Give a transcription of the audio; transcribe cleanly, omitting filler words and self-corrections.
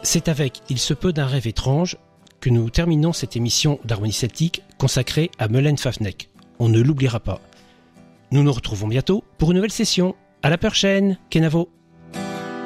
C'est avec Il se peut d'un rêve étrange que nous terminons cette émission d'Harmonie Celtique consacrée à Meulen Fafneck. On ne l'oubliera pas. Nous nous retrouvons bientôt pour une nouvelle session. À la prochaine, Kenavo.